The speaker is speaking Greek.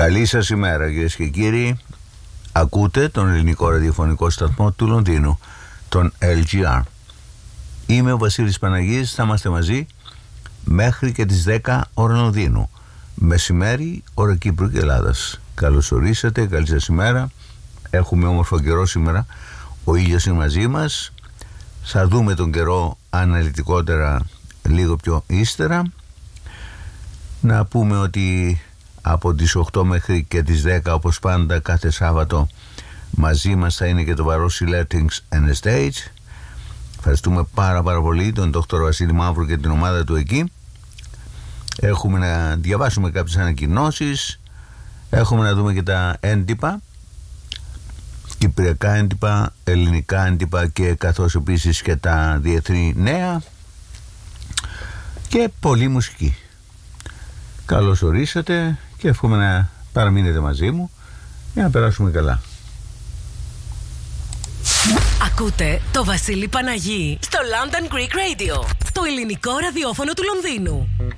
Καλή σας ημέρα κυρίες και κύριοι. Ακούτε τον ελληνικό ραδιοφωνικό σταθμό του Λονδίνου, τον LGR. Είμαι ο Βασίλης Παναγής, θα είμαστε μαζί μέχρι και τις 10 ώρα Λονδίνου. Μεσημέρι, ώρα Κύπρου και Ελλάδας. Καλώς ορίσατε, καλή σας ημέρα. Έχουμε όμορφο καιρό σήμερα. Ο ήλιος είναι μαζί μας. Θα δούμε τον καιρό αναλυτικότερα λίγο πιο ύστερα. Να πούμε ότι από τις 8 μέχρι και τις 10, όπως πάντα κάθε Σάββατο, μαζί μας θα είναι και το Βαρόσι Lettings and Estates. Ευχαριστούμε πάρα πολύ τον Δ. Βασίλη Μαύρου και την ομάδα του εκεί. Έχουμε να διαβάσουμε κάποιες ανακοινώσεις, έχουμε να δούμε και τα έντυπα, κυπριακά έντυπα, ελληνικά έντυπα και καθώς επίσης και τα διεθνή νέα και πολλή μουσική. Καλώς ορίσατε και εύχομαι να παραμείνετε μαζί μου για να περάσουμε καλά. Ακούτε το Βασίλη Παναγή στο London Greek Radio, το ελληνικό ραδιόφωνο του Λονδίνου.